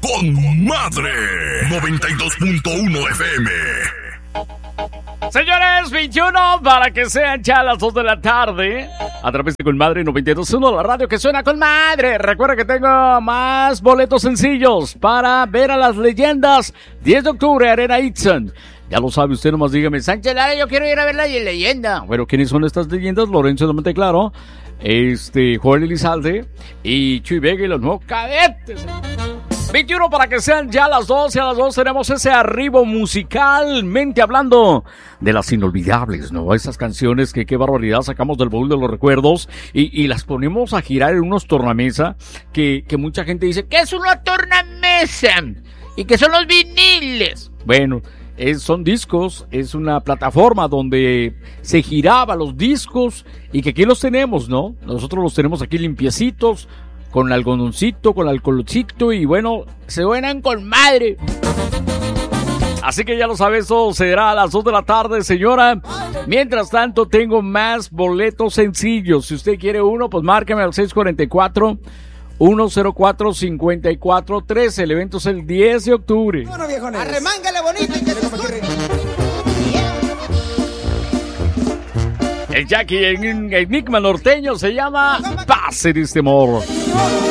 con Madre 92.1 FM. Señores, 21 para que sean ya las 2 de la tarde a través de Con Madre 92.1, la radio que suena con madre. Recuerda que tengo más boletos sencillos para ver a las leyendas. 10 de octubre, Arena Itzan. Ya lo sabe usted, nomás dígame, Sánchez Lara, yo quiero ir a ver la leyenda. Bueno, ¿quiénes son estas leyendas? Lorenzo de Monteclaro, Joel Elizalde y Chuy Vega y los nuevos cadetes. 21 para que sean ya las 12. A las 2 tenemos ese arribo musicalmente hablando de las inolvidables, ¿no? Esas canciones que qué barbaridad sacamos del baúl de los recuerdos y las ponemos a girar en unos tornamesa que mucha gente dice, ¿qué es una tornamesa? ¿Y qué son los viniles? Bueno, son discos, es una plataforma donde se giraba los discos y que aquí los tenemos, ¿no? Nosotros los tenemos aquí limpiecitos, con algodoncito, con alcoholcito y bueno, se suenan con madre. Así que ya lo sabes, eso será a las 2 de la tarde, señora. Mientras tanto, tengo más boletos sencillos. Si usted quiere uno, pues márqueme al 644-104-5413. El evento es el 10 de octubre. Bueno, viejones. Arremángale bonito y que le El Jackie, el enigma norteño se llama Pase de este amor.